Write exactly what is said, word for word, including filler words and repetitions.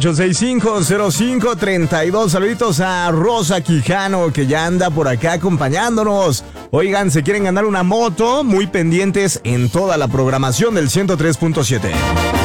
ocho seis cinco, cero cinco, tres dos. Saluditos a Rosa Quijano, que ya anda por acá acompañándonos. Oigan, ¿se quieren ganar una moto? Muy pendientes en toda la programación del ciento tres punto siete.